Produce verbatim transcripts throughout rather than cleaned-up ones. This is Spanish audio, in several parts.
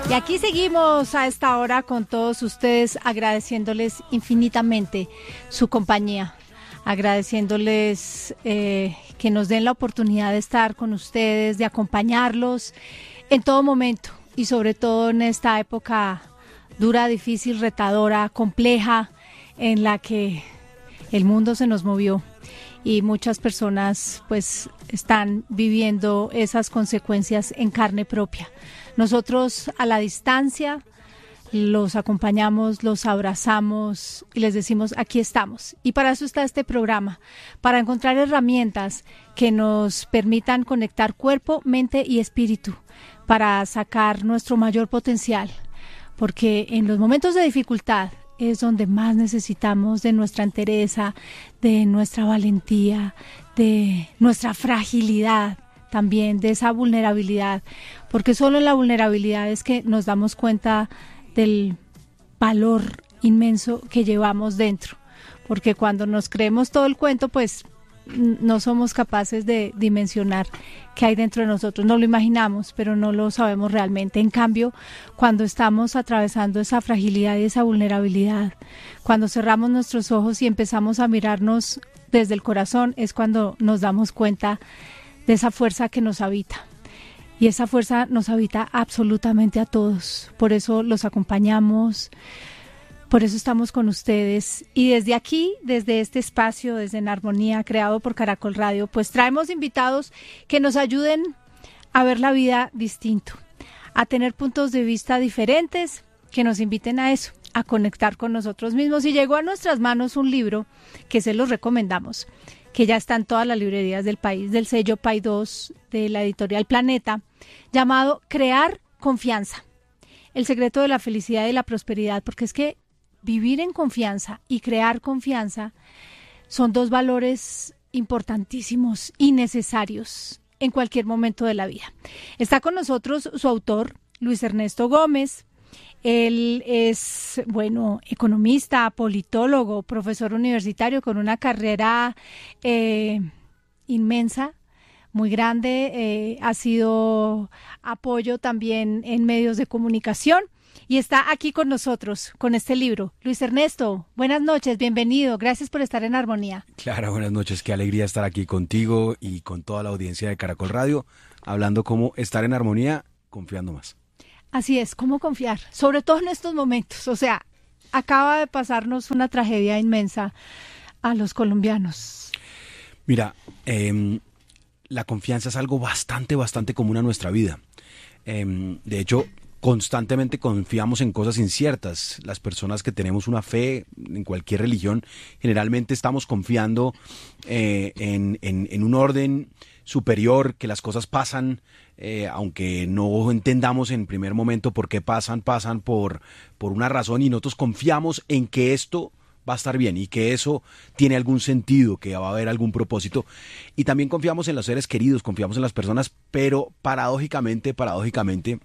Y aquí seguimos a esta hora con todos ustedes, agradeciéndoles infinitamente su compañía, agradeciéndoles eh, que nos den la oportunidad de estar con ustedes, de acompañarlos en todo momento y sobre todo en esta época dura, difícil, retadora, compleja, en la que el mundo se nos movió y muchas personas pues están viviendo esas consecuencias en carne propia. Nosotros a la distancia los acompañamos, los abrazamos y les decimos aquí estamos. Y para eso está este programa, para encontrar herramientas que nos permitan conectar cuerpo, mente y espíritu para sacar nuestro mayor potencial. Porque en los momentos de dificultad es donde más necesitamos de nuestra entereza, de nuestra valentía, de nuestra fragilidad, también de esa vulnerabilidad, porque solo en la vulnerabilidad es que nos damos cuenta del valor inmenso que llevamos dentro, porque cuando nos creemos todo el cuento, pues no somos capaces de dimensionar qué hay dentro de nosotros, no lo imaginamos, pero no lo sabemos realmente. En cambio, cuando estamos atravesando esa fragilidad y esa vulnerabilidad, cuando cerramos nuestros ojos y empezamos a mirarnos desde el corazón, es cuando nos damos cuenta de esa fuerza que nos habita. Y esa fuerza nos habita absolutamente a todos. Por eso los acompañamos, por eso estamos con ustedes. Y desde aquí, desde este espacio, desde En Armonía, creado por Caracol Radio, pues traemos invitados que nos ayuden a ver la vida distinto, a tener puntos de vista diferentes, que nos inviten a eso, a conectar con nosotros mismos. Y llegó a nuestras manos un libro que se los recomendamos, que ya está en todas las librerías del país, del sello Paidós, de la editorial Planeta, llamado Crear Confianza, el secreto de la felicidad y la prosperidad, porque es que vivir en confianza y crear confianza son dos valores importantísimos y necesarios en cualquier momento de la vida. Está con nosotros su autor, Luis Ernesto Gómez. Él es, bueno, economista, politólogo, profesor universitario con una carrera eh, inmensa, muy grande. Eh, ha sido apoyo también en medios de comunicación y está aquí con nosotros con este libro. Luis Ernesto, buenas noches, bienvenido. Gracias por estar en Armonía. Clara, buenas noches. Qué alegría estar aquí contigo y con toda la audiencia de Caracol Radio, hablando cómo estar en armonía, confiando más. Así es, cómo confiar, sobre todo en estos momentos. O sea, acaba de pasarnos una tragedia inmensa a los colombianos. Mira, eh, la confianza es algo bastante, bastante común a nuestra vida. Eh, de hecho, constantemente confiamos en cosas inciertas. Las personas que tenemos una fe en cualquier religión, generalmente estamos confiando eh, en, en, en un orden superior, que las cosas pasan, eh, aunque no entendamos en primer momento por qué pasan, pasan por, por una razón, y nosotros confiamos en que esto va a estar bien y que eso tiene algún sentido, que va a haber algún propósito. Y también confiamos en los seres queridos, confiamos en las personas, pero paradójicamente, paradójicamente,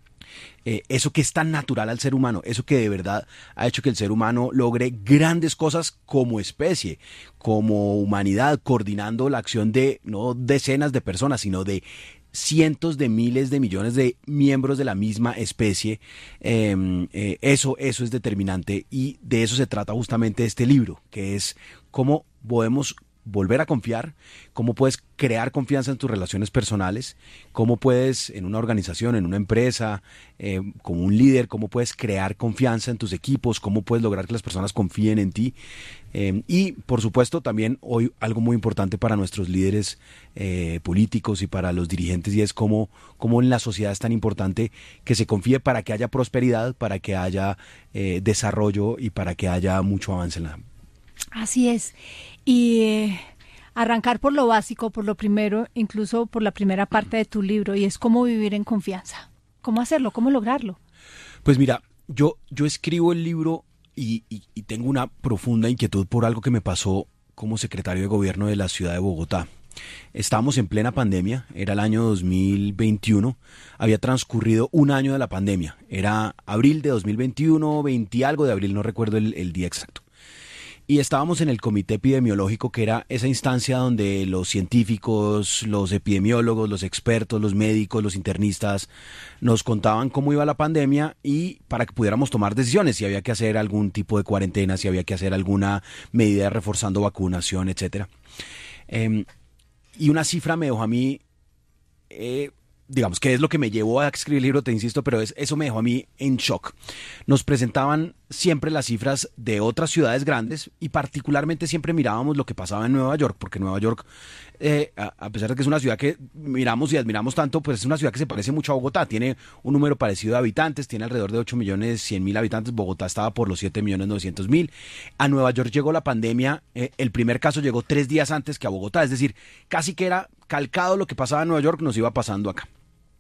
Eh, eso que es tan natural al ser humano, eso que de verdad ha hecho que el ser humano logre grandes cosas como especie, como humanidad, coordinando la acción de no decenas de personas, sino de cientos de miles de millones de miembros de la misma especie. eh, eh, eso, eso es determinante, y de eso se trata justamente este libro, que es cómo podemos volver a confiar, cómo puedes crear confianza en tus relaciones personales, cómo puedes en una organización, en una empresa, eh, como un líder, cómo puedes crear confianza en tus equipos, cómo puedes lograr que las personas confíen en ti. Eh, y por supuesto también hoy algo muy importante para nuestros líderes eh, políticos y para los dirigentes, y es cómo, cómo en la sociedad es tan importante que se confíe para que haya prosperidad, para que haya eh, desarrollo y para que haya mucho avance en la. Así es. Y eh, arrancar por lo básico, por lo primero, incluso por la primera parte de tu libro, y es cómo vivir en confianza. ¿Cómo hacerlo? ¿Cómo lograrlo? Pues mira, yo, yo escribo el libro y, y, y tengo una profunda inquietud por algo que me pasó como secretario de gobierno de la ciudad de Bogotá. Estábamos en plena pandemia, era el año dos mil veintiuno, había transcurrido un año de la pandemia, era abril de dos mil veintiuno, veinte algo de abril, no recuerdo el, el día exacto. y estábamos en el comité epidemiológico, que era esa instancia donde los científicos, los epidemiólogos, los expertos, los médicos, los internistas nos contaban cómo iba la pandemia y para que pudiéramos tomar decisiones, si había que hacer algún tipo de cuarentena, si había que hacer alguna medida reforzando vacunación, etcétera. Eh, y una cifra me dejó a mí, eh, digamos, que es lo que me llevó a escribir el libro, te insisto, pero es, eso me dejó a mí en shock. Nos presentaban siempre las cifras de otras ciudades grandes y particularmente siempre mirábamos lo que pasaba en Nueva York, porque Nueva York, eh, a, a pesar de que es una ciudad que miramos y admiramos tanto, pues es una ciudad que se parece mucho a Bogotá, tiene un número parecido de habitantes, tiene alrededor de ocho millones cien mil habitantes, Bogotá estaba por los siete millones novecientos mil. A Nueva York llegó la pandemia, eh, el primer caso llegó tres días antes que a Bogotá, es decir, casi que era calcado lo que pasaba en Nueva York, nos iba pasando acá.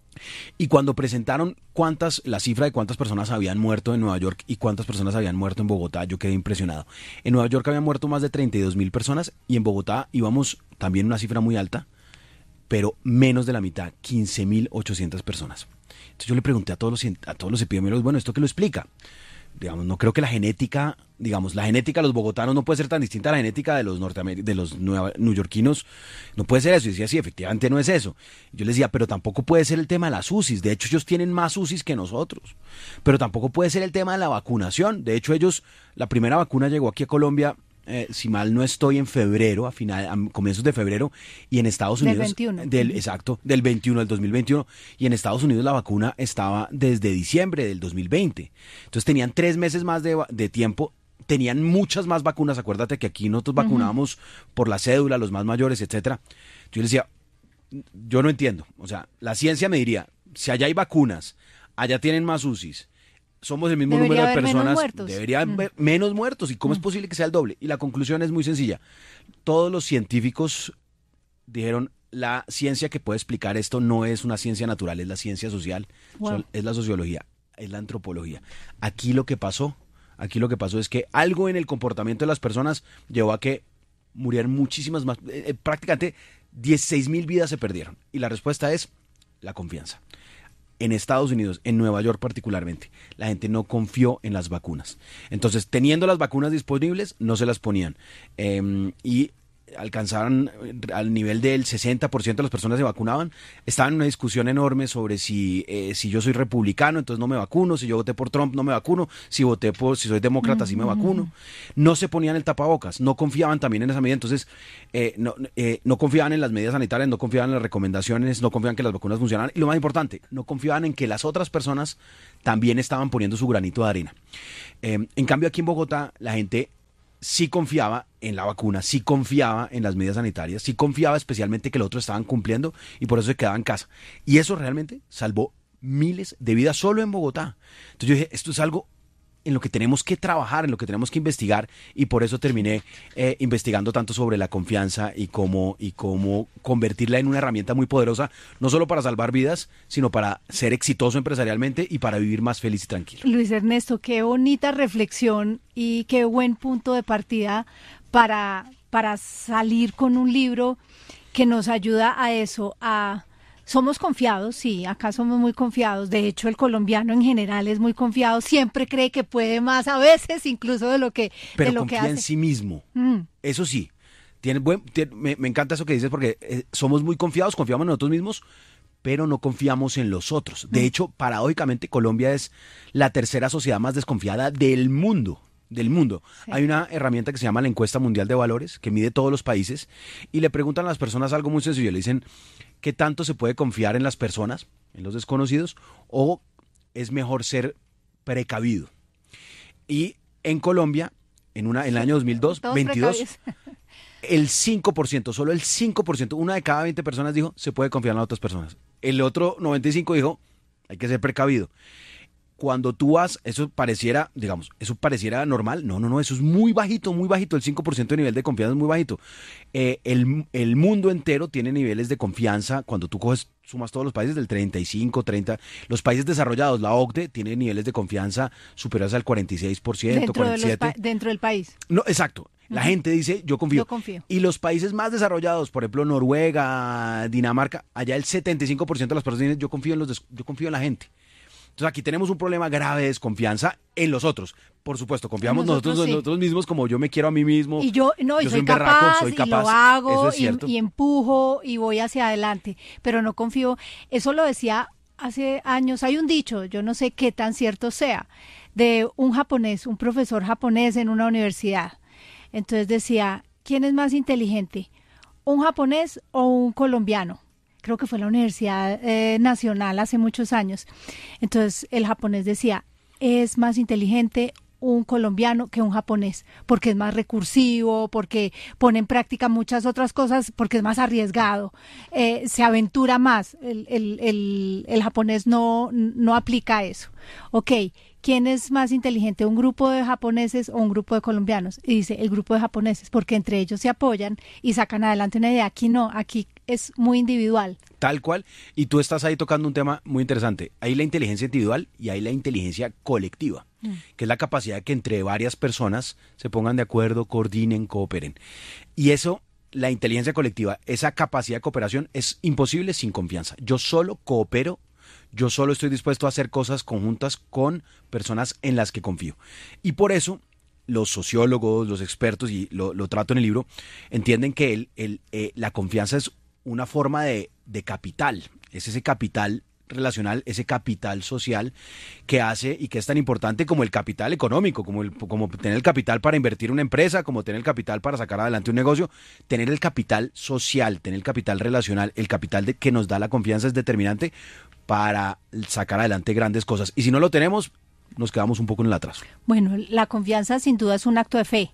Y cuando presentaron cuántas, la cifra de cuántas personas habían muerto en Nueva York y cuántas personas habían muerto en Bogotá, yo quedé impresionado. En Nueva York habían muerto más de treinta y dos mil personas y en Bogotá íbamos también una cifra muy alta, pero menos de la mitad, quince mil ochocientas personas. Entonces yo le pregunté a todos los, a todos los epidemiólogos, bueno, ¿esto qué lo explica? Digamos, no creo que la genética, digamos, la genética de los bogotanos no puede ser tan distinta a la genética de los norteamericanos, de los nueva, neoyorquinos, no puede ser eso. Y decía, sí, efectivamente no es eso. Yo les decía, pero tampoco puede ser el tema de las U C Is, de hecho ellos tienen más U C Is que nosotros, pero tampoco puede ser el tema de la vacunación, de hecho ellos, la primera vacuna llegó aquí a Colombia, eh, si mal no estoy, en febrero, a, final, a comienzos de febrero, y en Estados Unidos, del veintiuno. Del, exacto, del veintiuno, del dos mil veintiuno, y en Estados Unidos la vacuna estaba desde diciembre del dos mil veinte. Entonces tenían tres meses más de, de tiempo, tenían muchas más vacunas, acuérdate que aquí nosotros vacunábamos uh-huh. por la cédula, los más mayores, etcétera. Yo les decía, yo no entiendo, o sea, la ciencia me diría, si allá hay vacunas, allá tienen más U C Is, somos el mismo debería número de personas, menos debería mm. haber menos muertos. ¿Y cómo mm. es posible que sea el doble? Y la conclusión es muy sencilla. Todos los científicos dijeron, la ciencia que puede explicar esto no es una ciencia natural, es la ciencia social, wow. es la sociología, es la antropología. Aquí lo que pasó, aquí lo que pasó es que algo en el comportamiento de las personas llevó a que murieran muchísimas más, eh, prácticamente dieciséis mil vidas se perdieron. Y la respuesta es la confianza. En Estados Unidos, en Nueva York particularmente, la gente no confió en las vacunas. Entonces, teniendo las vacunas disponibles, no se las ponían. Eh, y alcanzaron al nivel del sesenta por ciento de las personas se vacunaban. Estaban en una discusión enorme sobre si, eh, si yo soy republicano, entonces no me vacuno, si yo voté por Trump, no me vacuno, si voté por, si soy demócrata, sí me vacuno. No se ponían el tapabocas, no confiaban también en esa medida, entonces eh, no, eh, no confiaban en las medidas sanitarias, no confiaban en las recomendaciones, no confiaban que las vacunas funcionaran, y lo más importante, no confiaban en que las otras personas también estaban poniendo su granito de arena. Eh, en cambio, aquí en Bogotá, la gente sí confiaba en la vacuna, sí confiaba en las medidas sanitarias, sí confiaba especialmente que los otros estaban cumpliendo y por eso se quedaba en casa. Y eso realmente salvó miles de vidas solo en Bogotá. Entonces yo dije, esto es algo en lo que tenemos que trabajar, en lo que tenemos que investigar, y por eso terminé eh, investigando tanto sobre la confianza y cómo, y cómo convertirla en una herramienta muy poderosa, no solo para salvar vidas, sino para ser exitoso empresarialmente y para vivir más feliz y tranquilo. Luis Ernesto, qué bonita reflexión y qué buen punto de partida para, para salir con un libro que nos ayuda a eso, a... Somos confiados, sí, acá somos muy confiados. De hecho, el colombiano en general es muy confiado, siempre cree que puede más, a veces incluso de lo que, Pero de lo que hace. confía en sí mismo, mm. eso sí. Tiene buen, tiene, me, me encanta eso que dices porque eh, somos muy confiados, confiamos en nosotros mismos, pero no confiamos en los otros. De mm. hecho, paradójicamente, Colombia es la tercera sociedad más desconfiada del mundo. del mundo. Sí. Hay una herramienta que se llama la Encuesta Mundial de Valores, que mide todos los países, y le preguntan a las personas algo muy sencillo. Le dicen, ¿qué tanto se puede confiar en las personas, en los desconocidos, o es mejor ser precavido? Y en Colombia, en, una, en el año dos mil dos, veintidós, el cinco por ciento, solo el cinco por ciento, una de cada veinte personas dijo, se puede confiar en las otras personas. El otro noventa y cinco por ciento dijo, hay que ser precavido. Cuando tú vas, eso pareciera, digamos, eso pareciera normal. No, no, no, eso es muy bajito, muy bajito. El cinco por ciento de nivel de confianza es muy bajito. Eh, el, el mundo entero tiene niveles de confianza, cuando tú coges, sumas todos los países, del treinta y cinco, treinta. Los países desarrollados, la O C D E, tiene niveles de confianza superiores al cuarenta y seis por ciento, dentro cuarenta y siete por ciento. De pa- dentro del país. No, exacto. La uh-huh. gente dice, yo confío. Yo confío. Y los países más desarrollados, por ejemplo, Noruega, Dinamarca, allá el setenta y cinco por ciento de las personas dicen, yo confío en los des- yo confío en la gente. Entonces aquí tenemos un problema grave de desconfianza en los otros. Por supuesto, confiamos nosotros, nosotros, sí. nosotros mismos, como yo me quiero a mí mismo. Y yo, no, y yo soy, soy capaz, berraco, soy capaz, y lo hago, eso es cierto. y, y empujo, y voy hacia adelante. Pero no confío, eso lo decía hace años, hay un dicho, yo no sé qué tan cierto sea, de un japonés, un profesor japonés en una universidad. Entonces decía, ¿quién es más inteligente? ¿Un japonés o un colombiano? Creo que fue la Universidad eh, Nacional hace muchos años. Entonces el japonés decía, es más inteligente un colombiano que un japonés, porque es más recursivo, porque pone en práctica muchas otras cosas, porque es más arriesgado, eh, se aventura más. El, el, el, el japonés no, no aplica eso. Ok, ¿quién es más inteligente, un grupo de japoneses o un grupo de colombianos? Y dice, el grupo de japoneses, porque entre ellos se apoyan y sacan adelante una idea. Aquí no, aquí es muy individual. Tal cual, y tú estás ahí tocando un tema muy interesante. Hay la inteligencia individual y hay la inteligencia colectiva, mm. que es la capacidad de que entre varias personas se pongan de acuerdo, coordinen, cooperen. Y eso, la inteligencia colectiva, esa capacidad de cooperación es imposible sin confianza. Yo solo coopero, yo solo estoy dispuesto a hacer cosas conjuntas con personas en las que confío. Y por eso los sociólogos, los expertos, y lo, lo trato en el libro, entienden que el, el, eh, la confianza es una forma de, de capital, es ese capital relacional, ese capital social que hace y que es tan importante como el capital económico, como, el, como tener el capital para invertir en una empresa, como tener el capital para sacar adelante un negocio. Tener el capital social, tener el capital relacional, el capital de, que nos da la confianza es determinante para sacar adelante grandes cosas. Y si no lo tenemos, nos quedamos un poco en el atraso. Bueno, la confianza sin duda es un acto de fe.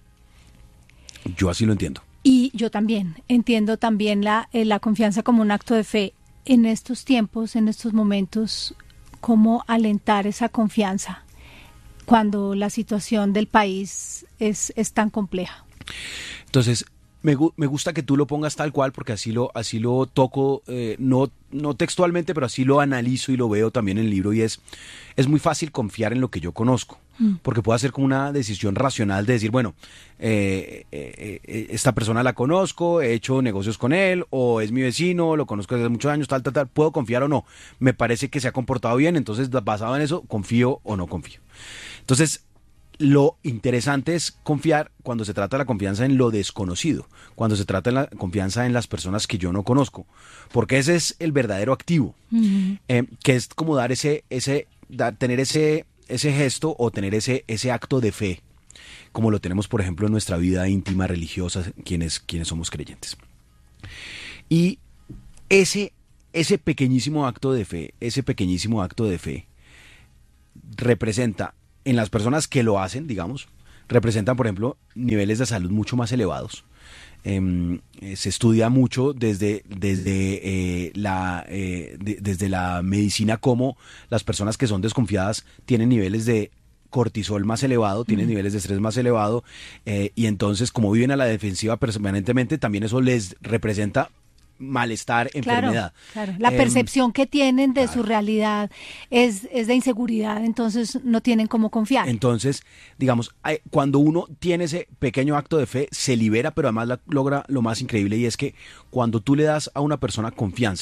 Yo así lo entiendo. Y yo también entiendo también la, eh, la confianza como un acto de fe. En estos tiempos, en estos momentos, ¿cómo alentar esa confianza cuando la situación del país es, es tan compleja? Entonces, me, me gusta que tú lo pongas tal cual, porque así lo, así lo toco, eh, no, no textualmente, pero así lo analizo y lo veo también en el libro, y es, es muy fácil confiar en lo que yo conozco. Porque puedo hacer como una decisión racional de decir, bueno, eh, eh, eh, esta persona la conozco, he hecho negocios con él, o es mi vecino, lo conozco desde muchos años, tal, tal, tal, ¿puedo confiar o no? Me parece que se ha comportado bien, entonces basado en eso, confío o no confío. Entonces, lo interesante es confiar cuando se trata de la confianza en lo desconocido, cuando se trata de la confianza en las personas que yo no conozco, porque ese es el verdadero activo, uh-huh. eh, que es como dar ese, ese, dar, tener ese... ese gesto o tener ese, ese acto de fe, como lo tenemos, por ejemplo, en nuestra vida íntima religiosa, quienes, quienes somos creyentes. Y ese, ese pequeñísimo acto de fe, ese pequeñísimo acto de fe, representa, en las personas que lo hacen, digamos, representan, por ejemplo, niveles de salud mucho más elevados. Eh, se estudia mucho desde, desde, eh, la, eh, de, desde la medicina cómo las personas que son desconfiadas tienen niveles de cortisol más elevado, tienen uh-huh. niveles de estrés más elevado, eh, y entonces como viven a la defensiva permanentemente, también eso les representa malestar, enfermedad. Claro, claro. La eh, percepción que tienen de claro. su realidad es, es de inseguridad, entonces no tienen cómo confiar. Entonces, digamos, hay, cuando uno tiene ese pequeño acto de fe, se libera, pero además la, logra lo más increíble, y es que cuando tú le das a una persona confianza,